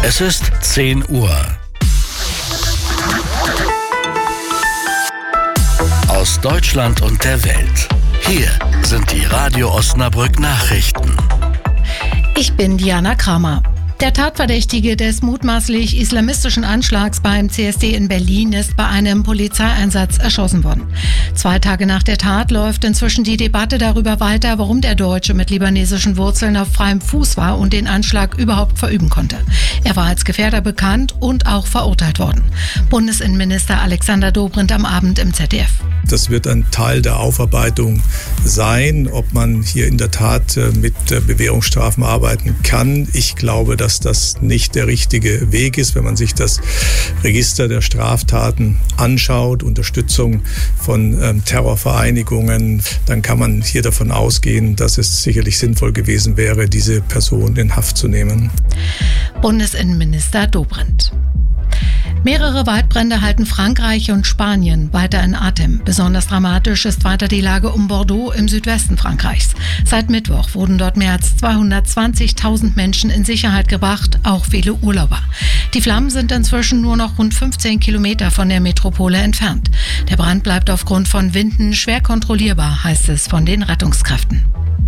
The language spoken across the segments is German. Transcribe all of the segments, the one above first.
Es ist 10 Uhr. Aus Deutschland und der Welt. Hier sind die Radio Osnabrück Nachrichten. Ich bin Diana Kramer. Der Tatverdächtige des mutmaßlich islamistischen Anschlags beim CSD in Berlin ist bei einem Polizeieinsatz erschossen worden. 2 Tage nach der Tat läuft inzwischen die Debatte darüber weiter, warum der Deutsche mit libanesischen Wurzeln auf freiem Fuß war und den Anschlag überhaupt verüben konnte. Er war als Gefährder bekannt und auch verurteilt worden. Bundesinnenminister Alexander Dobrindt am Abend im ZDF. Das wird ein Teil der Aufarbeitung sein, ob man hier in der Tat mit Bewährungsstrafen arbeiten kann. Ich glaube, dass das nicht der richtige Weg ist, wenn man sich das Register der Straftaten anschaut, Unterstützung von Terrorvereinigungen, dann kann man hier davon ausgehen, dass es sicherlich sinnvoll gewesen wäre, diese Person in Haft zu nehmen. Bundesinnenminister Dobrindt. Mehrere Waldbrände halten Frankreich und Spanien weiter in Atem. Besonders dramatisch ist weiter die Lage um Bordeaux im Südwesten Frankreichs. Seit Mittwoch wurden dort mehr als 220.000 Menschen in Sicherheit gebracht, auch viele Urlauber. Die Flammen sind inzwischen nur noch rund 15 Kilometer von der Metropole entfernt. Der Brand bleibt aufgrund von Winden schwer kontrollierbar, heißt es von den Rettungskräften.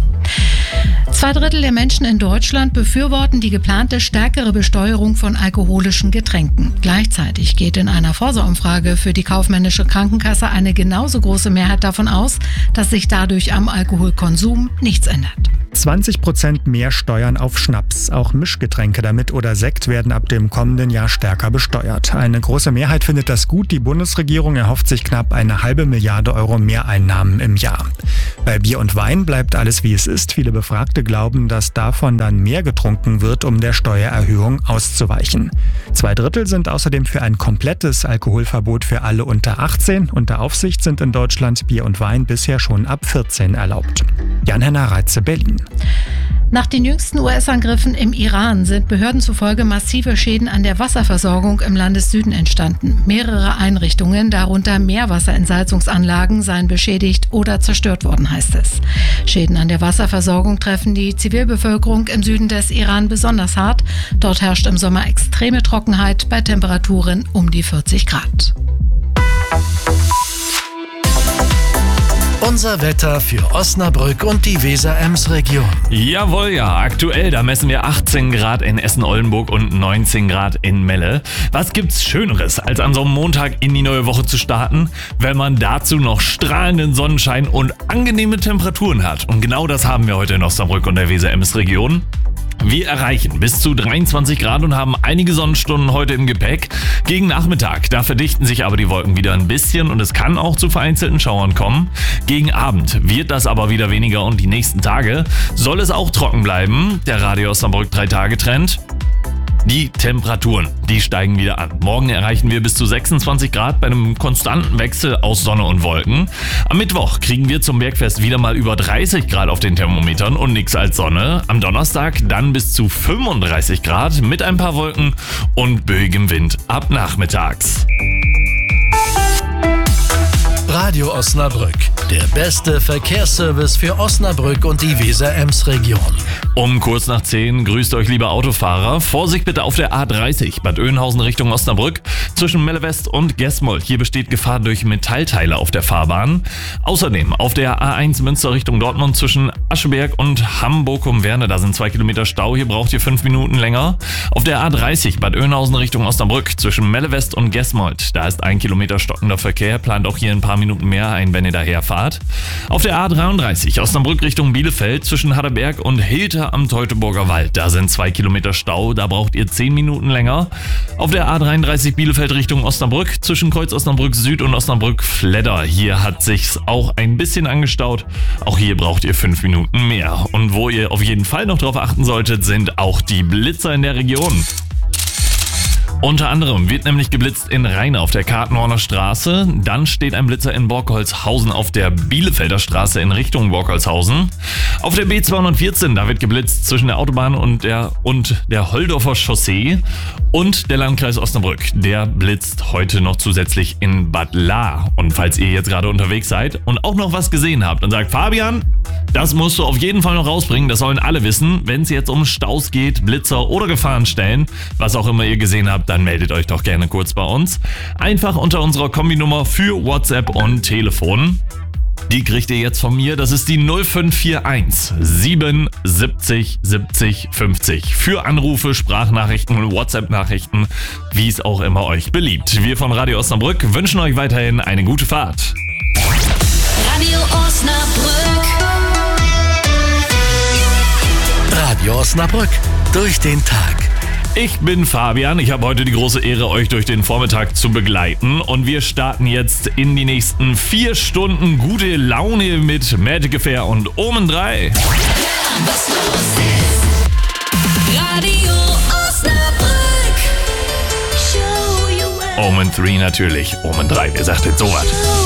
2/3 der Menschen in Deutschland befürworten die geplante stärkere Besteuerung von alkoholischen Getränken. Gleichzeitig geht in einer Forsa-Umfrage für die kaufmännische Krankenkasse eine genauso große Mehrheit davon aus, dass sich dadurch am Alkoholkonsum nichts ändert. 20% mehr Steuern auf Schnaps. Auch Mischgetränke damit oder Sekt werden ab dem kommenden Jahr stärker besteuert. Eine große Mehrheit findet das gut. Die Bundesregierung erhofft sich knapp 1,5 Milliarde Euro Mehreinnahmen im Jahr. Bei Bier und Wein bleibt alles wie es ist. Viele Befragte glauben, dass davon dann mehr getrunken wird, um der Steuererhöhung auszuweichen. 2/3 sind außerdem für ein komplettes Alkoholverbot für alle unter 18. Unter Aufsicht sind in Deutschland Bier und Wein bisher schon ab 14 erlaubt. Jan-Henner Reitze, Berlin. Nach den jüngsten US-Angriffen im Iran sind Behörden zufolge massive Schäden an der Wasserversorgung im Landessüden entstanden. Mehrere Einrichtungen, darunter Meerwasserentsalzungsanlagen, seien beschädigt oder zerstört worden, heißt es. Schäden an der Wasserversorgung treffen die Zivilbevölkerung im Süden des Iran besonders hart. Dort herrscht im Sommer extreme Trockenheit bei Temperaturen um die 40 Grad. Unser Wetter für Osnabrück und die Weser-Ems-Region. Jawohl, ja. Aktuell, da messen wir 18 Grad in Essen-Oldenburg und 19 Grad in Melle. Was gibt's Schöneres, als an so einem Montag in die neue Woche zu starten, wenn man dazu noch strahlenden Sonnenschein und angenehme Temperaturen hat? Und genau das haben wir heute in Osnabrück und der Weser-Ems-Region. Wir erreichen bis zu 23 Grad und haben einige Sonnenstunden heute im Gepäck. Gegen Nachmittag, da verdichten sich aber die Wolken wieder ein bisschen und es kann auch zu vereinzelten Schauern kommen. Gegen Abend wird das aber wieder weniger und die nächsten Tage soll es auch trocken bleiben. Der Radio Osnabrück 3-Tage-Trend. Die Temperaturen, die steigen wieder an. Morgen erreichen wir bis zu 26 Grad bei einem konstanten Wechsel aus Sonne und Wolken. Am Mittwoch kriegen wir zum Bergfest wieder mal über 30 Grad auf den Thermometern und nix als Sonne. Am Donnerstag dann bis zu 35 Grad mit ein paar Wolken und böigem Wind ab nachmittags. Radio Osnabrück, der beste Verkehrsservice für Osnabrück und die Weser-Ems-Region. Um kurz nach 10 grüßt euch liebe Autofahrer. Vorsicht bitte auf der A30 Bad Oeynhausen Richtung Osnabrück zwischen Melle West und Gesmold. Hier besteht Gefahr durch Metallteile auf der Fahrbahn. Außerdem auf der A1 Münster Richtung Dortmund zwischen Ascheberg und Hamburg-um-Werne. Da sind 2 Kilometer Stau. Hier braucht ihr 5 Minuten länger. Auf der A30 Bad Oeynhausen Richtung Osnabrück zwischen Melle West und Gesmold. Da ist 1 Kilometer stockender Verkehr. Plant auch hier ein paar Minuten mehr ein, wenn ihr daherfahrt. Auf der A33 Osnabrück Richtung Bielefeld zwischen Harderberg und Hilter am Teutoburger Wald. Da sind 2 Kilometer Stau, da braucht ihr 10 Minuten länger. Auf der A33 Bielefeld Richtung Osnabrück zwischen Kreuz Osnabrück Süd und Osnabrück Fledder. Hier hat sich's auch ein bisschen angestaut. Auch hier braucht ihr 5 Minuten mehr. Und wo ihr auf jeden Fall noch drauf achten solltet, sind auch die Blitzer in der Region. Unter anderem wird nämlich geblitzt in Rheine auf der Kartenhorner Straße. Dann steht ein Blitzer in Borkholzhausen auf der Bielefelder Straße in Richtung Borkholzhausen. Auf der B214, da wird geblitzt zwischen der Autobahn und der Holdorfer Chaussee. Und der Landkreis Osnabrück, der blitzt heute noch zusätzlich in Bad Lahr. Und Und falls ihr jetzt gerade unterwegs seid und auch noch was gesehen habt und sagt, Fabian, das musst du auf jeden Fall noch rausbringen, das sollen alle wissen. Wenn es jetzt um Staus geht, Blitzer oder Gefahrenstellen, was auch immer ihr gesehen habt, dann meldet euch doch gerne kurz bei uns. Einfach unter unserer Kombinummer für WhatsApp und Telefon. Die kriegt ihr jetzt von mir, das ist die 0541 77 70 50. Für Anrufe, Sprachnachrichten und WhatsApp-Nachrichten, wie es auch immer euch beliebt. Wir von Radio Osnabrück wünschen euch weiterhin eine gute Fahrt. Radio Osnabrück. Radio Osnabrück. Durch den Tag. Ich bin Fabian, ich habe heute die große Ehre, euch durch den Vormittag zu begleiten und wir starten jetzt in die nächsten 4 Stunden gute Laune mit Magic Affair und Omen 3. Was los ist. Radio Osnabrück. Show you where. Omen 3 natürlich, Omen 3, wer sagt denn sowas?